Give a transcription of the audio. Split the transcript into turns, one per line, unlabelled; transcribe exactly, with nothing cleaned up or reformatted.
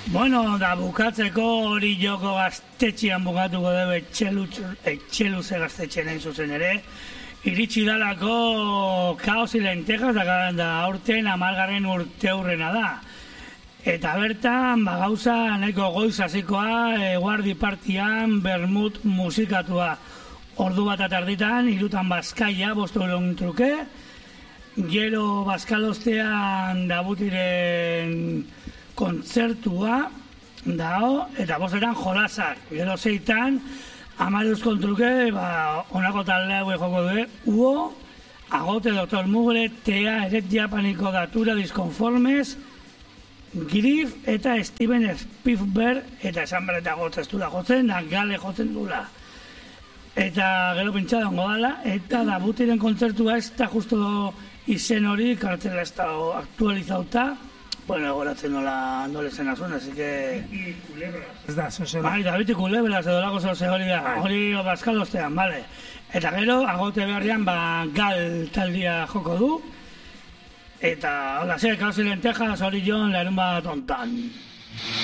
Bueno, da bukatzeko hori joko gaztetxian bukatuko dugu etxeluze gaztetxean egin zuzen ere. Iritsi dalako kaos y lentejas da aurten amargarren urte hurrena da. Eta bertan, ba, gauza nahiko goiz hasikoa, eguardi partian, bermut musikatua. Ordu bat atarditan, irutan bazkaia, bostu eron truke. Gero bazkalostean dabutiren kontzertua dao, eta bostetan jolasak. Gero zeitan, amaruz kontruke, ba, onako taldea hue joko due, Uo, Agote Doktor Mugre, Tea, Eret Japaniko Datura Disconformes, Grif eta Steven Spielberg, eta esan bereta gotzeztu da jotzen, da gale jotzen dula. Eta gero pintxada ongo dala, eta dabutiren kontzertua ez da justo izen hori, kartzela ez da aktualizauta. Bueno, goratzen nola nola zen azun, así que... Biti kulebras. Ez da, zoze hori. Bai, da, biti kulebras edo lako zoze hori da, hori bazkalostean, bale. Eta gero, Agote Berrian, ba, gal taldia joko du. Eta, hola, ze, kaos y lentejas, hori jon, larun bat ontan.